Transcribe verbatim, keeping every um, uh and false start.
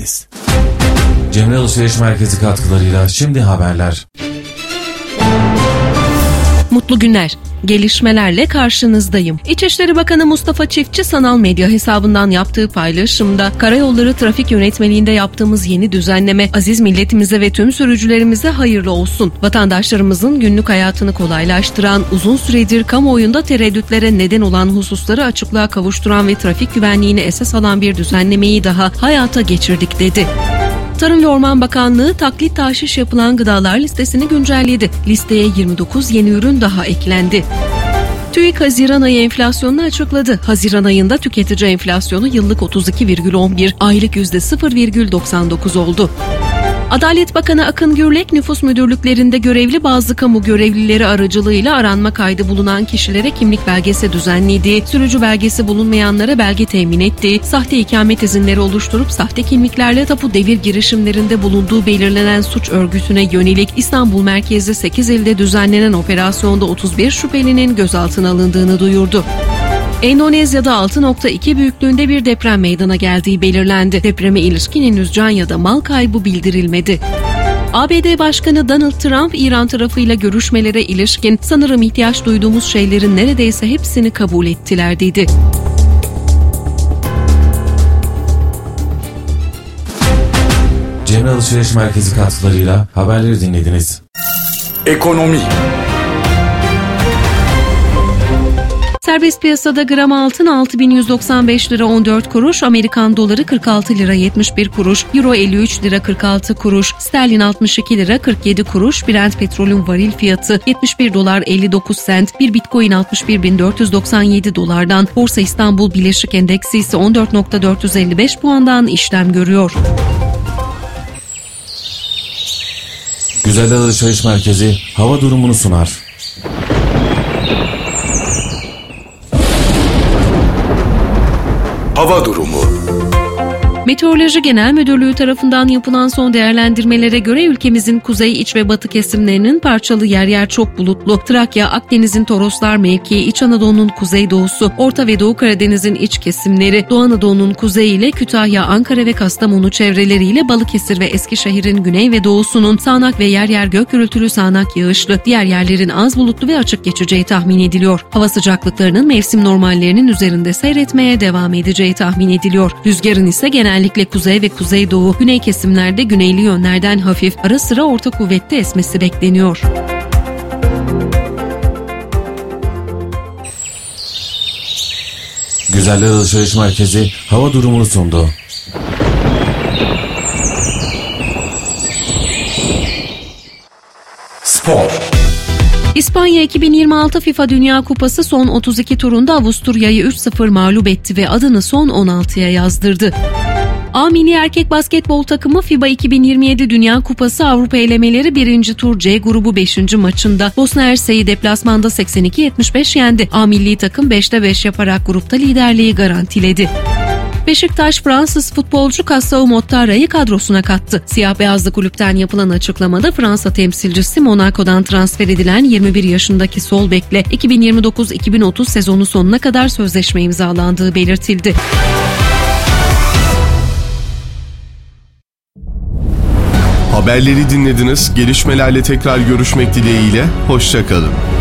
dinlediniz. Cemre Alışveriş Merkezi katkılarıyla şimdi haberler. Mutlu günler. Gelişmelerle karşınızdayım. İçişleri Bakanı Mustafa Çiftçi sanal medya hesabından yaptığı paylaşımda karayolları trafik yönetmeliğinde yaptığımız yeni düzenleme aziz milletimize ve tüm sürücülerimize hayırlı olsun. Vatandaşlarımızın günlük hayatını kolaylaştıran, uzun süredir kamuoyunda tereddütlere neden olan hususları açıklığa kavuşturan ve trafik güvenliğini esas alan bir düzenlemeyi daha hayata geçirdik dedi. Tarım ve Orman Bakanlığı taklit tahşiş yapılan gıdalar listesini güncelledi. Listeye yirmi dokuz yeni ürün daha eklendi. TÜİK Haziran ayı enflasyonunu açıkladı. Haziran ayında tüketici enflasyonu yıllık otuz iki virgül on bir, aylık yüzde sıfır virgül doksan dokuz oldu. Adalet Bakanı Akın Gürlek, nüfus müdürlüklerinde görevli bazı kamu görevlileri aracılığıyla aranma kaydı bulunan kişilere kimlik belgesi düzenlediği, sürücü belgesi bulunmayanlara belge temin ettiği, sahte ikamet izinleri oluşturup sahte kimliklerle tapu devir girişimlerinde bulunduğu belirlenen suç örgütüne yönelik İstanbul merkezli sekiz ilde düzenlenen operasyonda otuz bir şüphelinin gözaltına alındığını duyurdu. Endonezya'da altı nokta iki büyüklüğünde bir deprem meydana geldiği belirlendi. Depreme ilişkin henüz can ya da mal kaybı bildirilmedi. A B D Başkanı Donald Trump, İran tarafıyla görüşmelere ilişkin sanırım ihtiyaç duyduğumuz şeylerin neredeyse hepsini kabul ettiler dedi. Cemre Alışveriş Merkezi katkılarıyla haberleri dinlediniz. Ekonomi. Serbest piyasada gram altın altı bin yüz doksan beş lira on dört kuruş, Amerikan doları kırk altı lira yetmiş bir kuruş, Euro elli üç lira kırk altı kuruş, sterlin altmış iki lira kırk yedi kuruş, Brent petrolün varil fiyatı yetmiş bir dolar elli dokuz sent, bir Bitcoin altmış bir bin dört yüz doksan yedi dolardan, Borsa İstanbul Birleşik Endeksi ise on dört bin dört yüz elli beş puandan işlem görüyor. Güzel Alışveriş Merkezi hava durumunu sunar. Hava durumu. Meteoroloji Genel Müdürlüğü tarafından yapılan son değerlendirmelere göre ülkemizin kuzey, iç ve batı kesimlerinin parçalı yer yer çok bulutlu, Trakya, Akdeniz'in Toroslar mevkii, İç Anadolu'nun kuzeydoğusu, Orta ve Doğu Karadeniz'in iç kesimleri, Doğu Anadolu'nun kuzeyi ile Kütahya, Ankara ve Kastamonu çevreleriyle Balıkesir ve Eskişehir'in güney ve doğusunun sağanak ve yer yer gök gürültülü sağanak yağışlı, diğer yerlerin az bulutlu ve açık geçeceği tahmin ediliyor. Hava sıcaklıklarının mevsim normallerinin üzerinde seyretmeye devam edeceği tahmin ediliyor. Rüzgarın ise genel Genellikle kuzey ve kuzeydoğu, güney kesimlerde güneyli yönlerden hafif, ara sıra orta kuvvetli esmesi bekleniyor. Güzeller Alışveriş Merkezi hava durumunu sundu. Spor. İspanya iki bin yirmi altı FIFA Dünya Kupası son otuz iki turunda Avusturya'yı üç sıfır mağlup etti ve adını son on altıya yazdırdı. A Milli Erkek Basketbol takımı FIBA iki bin yirmi yedi Dünya Kupası Avrupa elemeleri birinci tur C grubu beşinci maçında Bosna Hersek'i deplasmanda seksen iki yetmiş beş yendi. A milli takım beşte beş yaparak grupta liderliği garantiledi. Beşiktaş, Fransız futbolcu Kassao Mottara'yı kadrosuna kattı. Siyah beyazlı kulüpten yapılan açıklamada Fransa temsilcisi Monaco'dan transfer edilen yirmi bir yaşındaki sol bekle iki bin yirmi dokuz iki bin otuz sezonu sonuna kadar sözleşme imzalandığı belirtildi. Haberleri dinlediniz. Gelişmelerle tekrar görüşmek dileğiyle. Hoşça kalın.